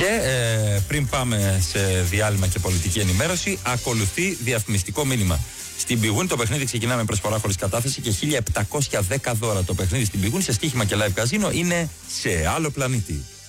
Και πριν πάμε σε διάλειμμα και πολιτική ενημέρωση, ακολουθεί διαφημιστικό μήνυμα. Στην Big Win το παιχνίδι ξεκινά με προσφορά χωρίς κατάθεση και 1.710 δώρα. Το παιχνίδι στην Big Win σε στοίχημα και live casino είναι σε άλλο πλανήτη.